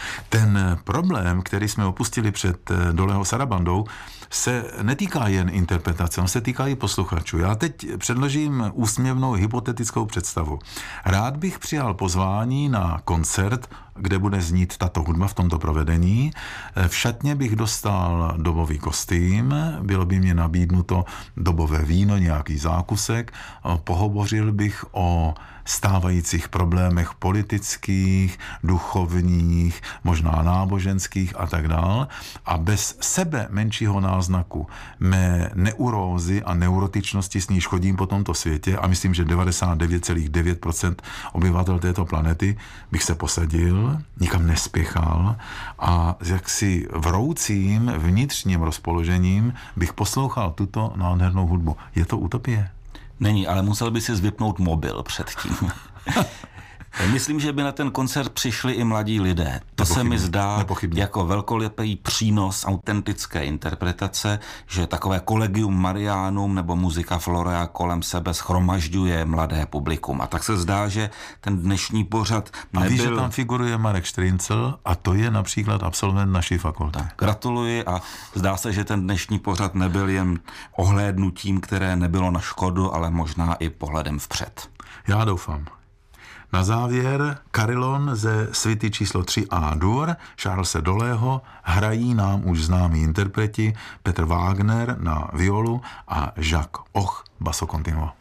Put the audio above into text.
Ten problém, který jsme opustili před Dolého Sarabandou, se netýká jen interpretace, on se týká i posluchačů. Já teď předložím úsměvnou hypotetickou představu. Rád bych přijal pozvání na koncert, kde bude znít tato hudba v tomto provedení. V šatně bych dostal dobový kostým, bylo by mě nabídnuto dobové víno, nějaký zákusek, pohovořil bych o stávajících problémech politických, duchovních, možná náboženských a tak dál. A bez sebe menšího náznaku mé neurózy a neurotičnosti, s níž chodím po tomto světě, a myslím, že 99,9% obyvatel této planety, bych se posadil, nikam nespěchal a s jaksi vroucím vnitřním rozpoložením bych poslouchal tuto nádhernou hudbu. Je to utopie? Není, ale musel by si vypnout mobil předtím. Myslím, že by na ten koncert přišli i mladí lidé. To se mi zdá jako velkolepý přínos autentické interpretace, že takové Collegium Marianum nebo muzika Florea kolem sebe shromažďuje mladé publikum. A tak se zdá, že ten dnešní pořad nebyl... A víš, že tam figuruje Marek Štryncl a to je například absolvent naší fakulty. Tak, gratuluji a zdá se, že ten dnešní pořad nebyl jen ohlédnutím, které nebylo na škodu, ale možná i pohledem vpřed. Já doufám. Na závěr Carillon ze suity číslo 3 A-dur Charlese Dolého hrají nám už známí interpreti Petr Wagner na violu a Jacques Och basso continuo.